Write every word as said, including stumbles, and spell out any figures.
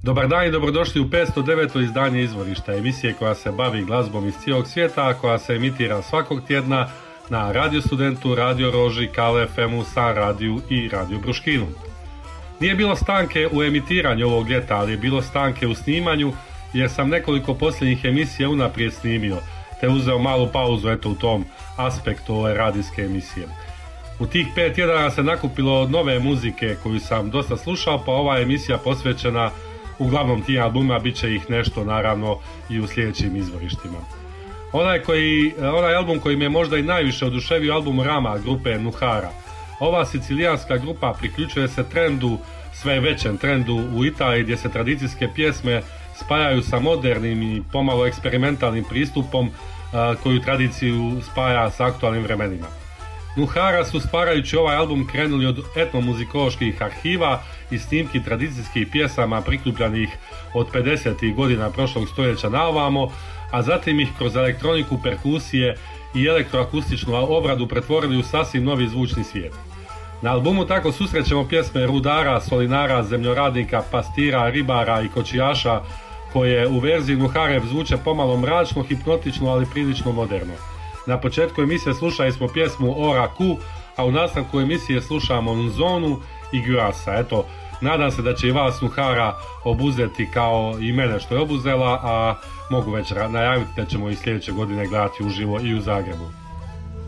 Dobar dan i dobrodošli u petsto deveto izdanje Izvorišta, emisije koja se bavi glazbom iz cijelog svijeta, a koja se emitira svakog tjedna na Radio Studentu, Radio Roži, Kale F M-u, San Radiju i Radio Bruškinu. Nije bilo stanke u emitiranju ovog ljeta, ali je bilo stanke u snimanju, jer sam nekoliko posljednjih emisija unaprijed snimio, te uzeo malu pauzu eto u tom aspektu ove radijske emisije. U tih pet tjedana se nakupilo nove muzike koju sam dosta slušao, pa ova emisija posvećena uglavnom tim albuma, bit će ih nešto naravno i u sljedećim izvorištima. Onaj, koji, onaj album koji me je možda i najviše oduševio, album Rama grupe Nuhara. Ova sicilijanska grupa priključuje se trendu, sve većem trendu u Italiji, gdje se tradicijske pjesme spajaju sa modernim i pomalo eksperimentalnim pristupom a, koju tradiciju spaja sa aktualnim vremenima. Nuhara su stvarajući ovaj album krenuli od etnomuzikoloških arhiva i snimki tradicijskih pjesama prikupljanih od pedesetih godina prošlog stoljeća na ovamo, a zatim ih kroz elektroniku, perkusije i elektroakustičnu obradu pretvorili u sasvim novi zvučni svijet. Na albumu tako susrećemo pjesme rudara, solinara, zemljoradnika, pastira, ribara i kočijaša, koje u verziji Nuhare zvuče pomalo mračno, hipnotično, ali prilično moderno. Na početku emisije slušali smo pjesmu Ora Ku, a u nastavku emisije slušamo Nzonu i Gyurasa. Eto, nadam se da će i vas Nuhara obuzeti kao i mene što je obuzela, a mogu već najaviti da ćemo i sljedeće godine gledati uživo i u Zagrebu.